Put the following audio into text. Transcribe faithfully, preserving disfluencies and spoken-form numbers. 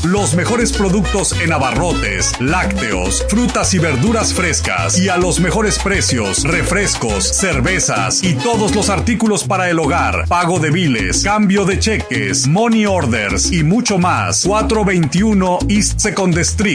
Los mejores productos en abarrotes, lácteos, frutas y verduras frescas y a los mejores precios, refrescos, cervezas y todos los artículos para el hogar, pago de biles, cambio de cheques, money orders y mucho más. cuatrocientos veintiuno East Second Street.